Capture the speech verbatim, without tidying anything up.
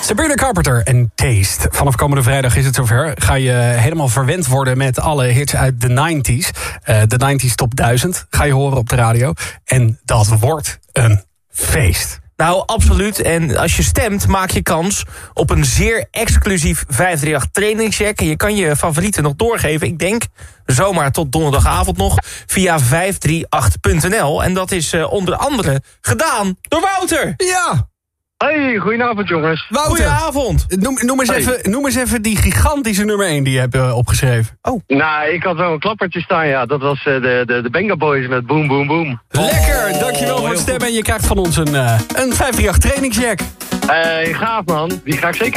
Sabrina Carpenter en Taste. Vanaf komende vrijdag is het zover. Ga je helemaal verwend worden met alle hits uit de nineties. Uh, de nineties Top duizend ga je horen op de radio. En dat wordt een feest. Nou, absoluut. En als je stemt, maak je kans op een zeer exclusief vijf drie acht trainingscheck. En je kan je favorieten nog doorgeven. Ik denk zomaar tot donderdagavond nog via vijf drie acht punt n l. En dat is uh, onder andere gedaan door Wouter. Ja! Hey, goedenavond jongens. Wouter, goedenavond. Noem, noem, eens hey. even, noem eens even die gigantische nummer één die je hebt uh, opgeschreven. Oh. Nou, ik had wel een klappertje staan, ja. Dat was uh, de, de, de Benga Boys met Boom Boom Boom. Lekker, dankjewel voor het stemmen. En je krijgt van ons een, uh, een vijf drie acht trainingsjack. Hey, gaaf man. Die ga ik zeker